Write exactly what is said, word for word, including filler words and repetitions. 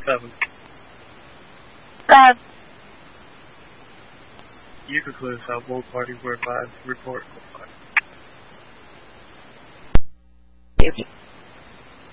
Seven. Five. You conclude how both parties were advised to report. Thank you.